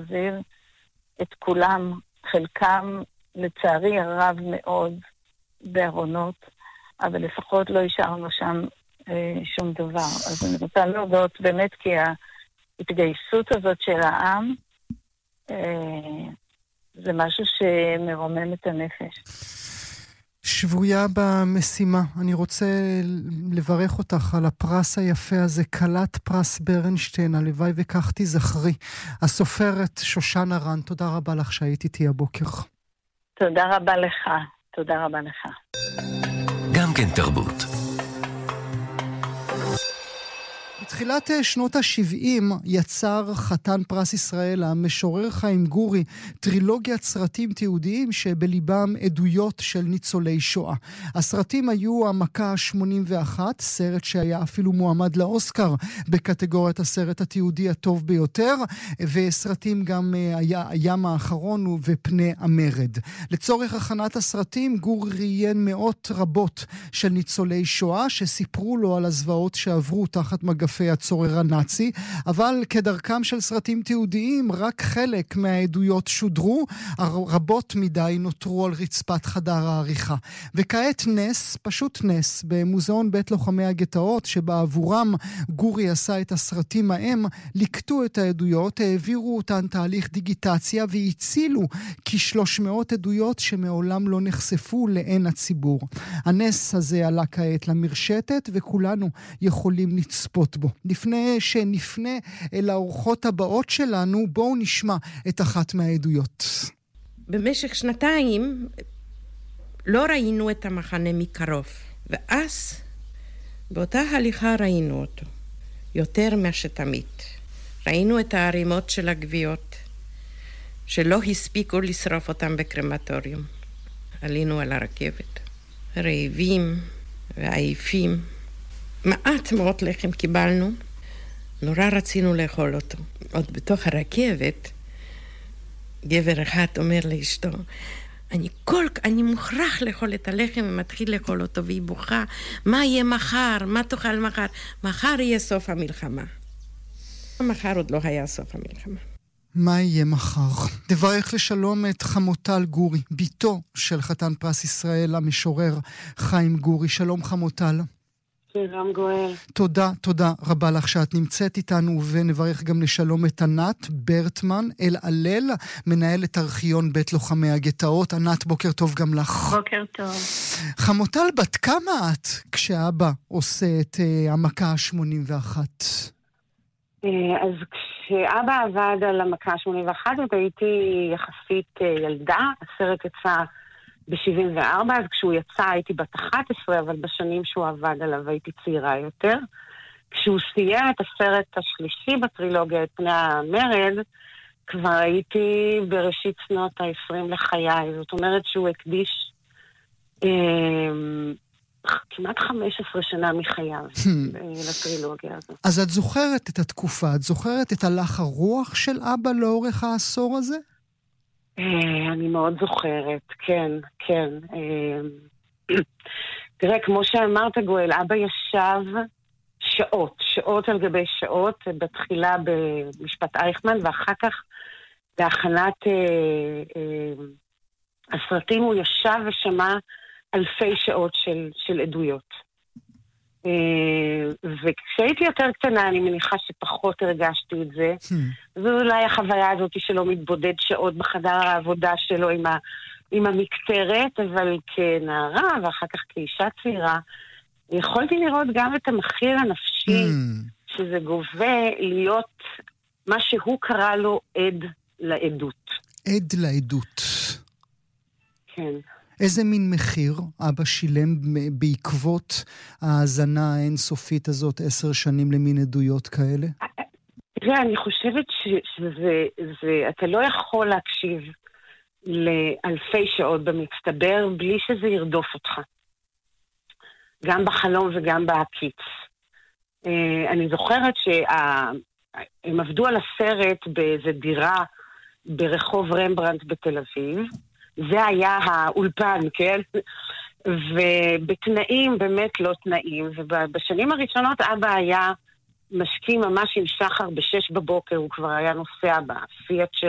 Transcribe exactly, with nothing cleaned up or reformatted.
להחזיר את כולם, חלקם לצערי הרב מאוד בארונות, אבל לפחות לא השארנו שם אה, שום דבר. אז אני רוצה להודות באמת כי ההתגייסות הזאת של העם, אה, זה משהו שמרומם את הנפש. שבויה במשימה. אני רוצה לברך אותך על הפרס היפה הזה, קלת פרס ברנשטיין, הלוואי וכך תזכרי. הסופרת שושנה רן, תודה רבה לך שהיית איתי הבוקר. תודה רבה לך, תודה רבה לך. גם כן תרבות. בתחילת שנות ה-שבעים יצר חתן פרס ישראל, המשורר חיים גורי, טרילוגיית סרטים תיעודיים שבליבם עדויות של ניצולי שואה. הסרטים היו המכה ה-שמונים ואחת, סרט שהיה אפילו מועמד לאוסקר בקטגוריית הסרט התיעודי הטוב ביותר, וסרטים גם היה הים האחרון ופני המרד. לצורך הכנת הסרטים, גורי ראיין מאות רבות של ניצולי שואה שסיפרו לו על הזוועות שעברו תחת מגפי הצורר הנאצי, אבל כדרכם של סרטים תיעודיים, רק חלק מהעדויות שודרו, רבות מדי נותרו על רצפת חדר העריכה. וכעת נס, פשוט נס, במוזיאון בית לוחמי הגטאות, שבעבורם גורי עשה את הסרטים ההם, לקטו את העדויות, העבירו אותן תהליך דיגיטציה, והצילו כ-שלוש מאות עדויות שמעולם לא נחשפו לעין הציבור. הנס הזה עלה כעת למרשתת, וכולנו יכולים לצפות בו. לפני שנפנה אל האורחות הבאות שלנו, בואו נשמע את אחת מהעדויות. במשך שנתיים לא ראינו את המחנה מקרוב, ואז באותה הליכה ראינו אותו, יותר מהשתמיד. ראינו את הערימות של הגוויות, שלא הספיקו לשרוף אותם בקרמטוריום. עלינו על הרכבת, רעבים ועייפים. מעט מאוד לחם קיבלנו, נורא רצינו לאכול אותו. עוד בתוך הרכבת, גבר אחד אומר לאשתו, אני כל, אני מוכרח לאכול את הלחם ומתחיל לאכול אותו, והיא בוכה, מה יהיה מחר? מה תאכל מחר? מחר יהיה סוף המלחמה. מחר עוד לא היה סוף המלחמה. מה יהיה מחר? תברך לשלום את חמוטל גורי, ביתו של חתן פרס ישראל, המשורר חיים גורי. שלום חמוטל. שלום גואל. תודה, תודה רבה לך שאת נמצאת איתנו, ונברך גם לשלום את ענת ברטמן אל הלל, מנהלת ארכיון בית לוחמי הגטאות. ענת, בוקר טוב גם לך. בוקר טוב. חמוטל, בת כמה את כשאבא עושה את uh, המכה ה-שמונים ואחת? אז כשאבא עבד על המכה ה-שמונים ואחת, הייתי יחסית ילדה, הסרט יצא ב-שבעים וארבע, אז כשהוא יצא הייתי בת אחת עשרה, אבל בשנים שהוא עבד עליו הייתי צעירה יותר. כשהוא סיים את הסרט השלישי בטרילוגיה, את פני המרד, כבר הייתי בראשית שנות ה-עשרים לחיי. זאת אומרת שהוא הקדיש אה, כמעט חמש עשרה שנה מחייו לטרילוגיה הזאת. אז את זוכרת את התקופה, את זוכרת את הלך הרוח של אבא לאורך העשור הזה? אני מאוד זוכרת, כן, כן. תראה, כמו שאמרת גואל, אבא ישב שעות, שעות על גבי שעות, בתחילה במשפט אייכמן, ואחר כך בהכנת הסרטים הוא ישב ושמע אלפי שעות של, של עדויות. וכשהייתי יותר קטנה, אני מניחה שפחות הרגשתי את זה. זו אולי החוויה הזאת שלא מתבודד שעות בחדר העבודה שלו עם, ה, עם המקטרת, אבל כנערה ואחר כך כאישה צעירה, יכולתי לראות גם את המחיר הנפשי שזה גובה להיות מה שהוא קרא לו עד לעדות. עד לעדות. כן. איזה מין מחיר אבא שילם בעקבות ההאזנה האינסופית הזאת עשר שנים למין עדויות כאלה? תראה, אני חושבת שזה, זה, אתה לא יכול להקשיב לאלפי שעות במצטבר בלי שזה ירדוף אותך. גם בחלום וגם בהקיץ. אני זוכרת שהם עבדו על הסרט באיזו דירה ברחוב רמברנדט בתל אביב, זה היה האולפן, כן? ובתנאים באמת לא תנאים, ובשנים הראשונות אבא היה משקיע ממש עם שחר בשש בבוקר, הוא כבר היה נוסע בפיאט שלו,